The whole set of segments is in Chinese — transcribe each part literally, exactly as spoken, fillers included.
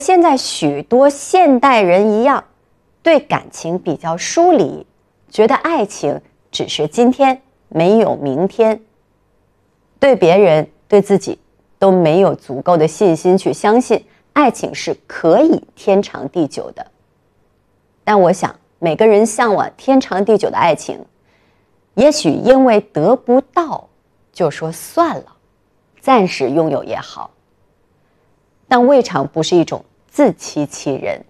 现在许多现代人一样，对感情比较疏离，觉得爱情只是今天，没有明天。对别人对自己都没有足够的信心去相信爱情是可以天长地久的。但我想每个人向往天长地久的爱情，也许因为得不到就说算了，暂时拥有也好，但未尝不是一种自欺欺人。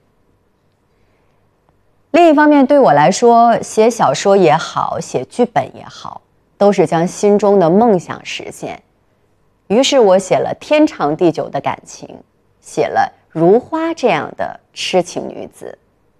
另一方面，对我来说，写小说也好，写剧本也好，都是将心中的梦想实现。于是我写了天长地久的感情，写了如花这样的痴情女子。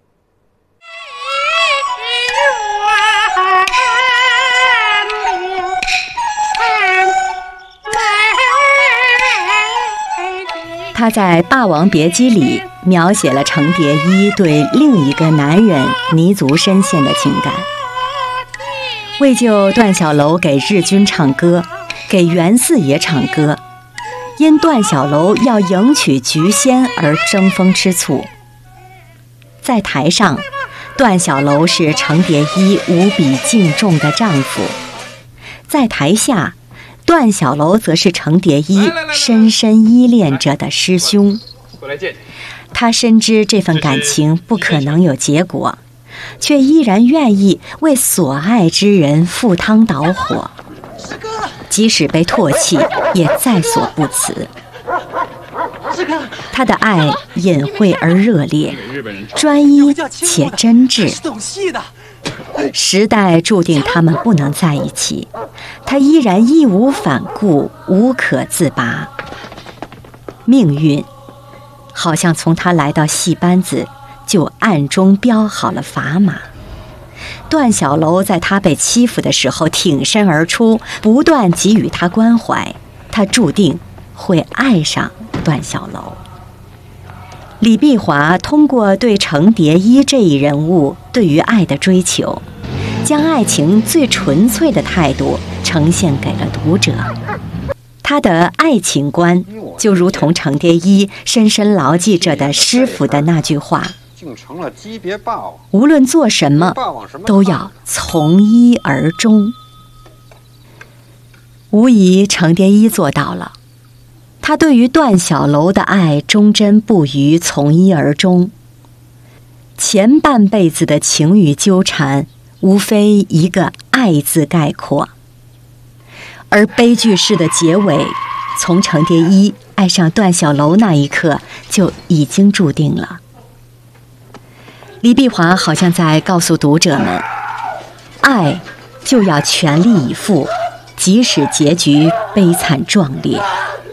他在《霸王别姬》里描写了程蝶衣对另一个男人泥足深陷的情感。为救段小楼给日军唱歌，给袁四爷唱歌，因段小楼要迎娶菊仙而争风吃醋。在台上，段小楼是程蝶衣无比敬重的丈夫；在台下，段小楼则是程蝶衣深深依恋着的师兄。他深知这份感情不可能有结果，却依然愿意为所爱之人赴汤蹈火，即使被唾弃也在所不辞。他的爱隐晦而热烈，专一且真挚。时代注定他们不能在一起，他依然义无反顾，无可自拔。命运好像从他来到戏班子就暗中标好了砝码。段小楼在他被欺负的时候挺身而出，不断给予他关怀，他注定会爱上段小楼。李碧华通过对程蝶衣这一人物对于爱的追求，将爱情最纯粹的态度呈现给了读者。他的爱情观就如同程蝶衣深深牢记着的师傅的那句话：无论做什么都要从一而终。无疑程蝶衣做到了，他对于段小楼的爱忠贞不渝，从一而终。前半辈子的情与纠缠，无非一个爱字概括，而悲剧式的结尾，从程蝶衣爱上段小楼那一刻就已经注定了。李碧华好像在告诉读者们，爱就要全力以赴，即使结局悲惨壮烈。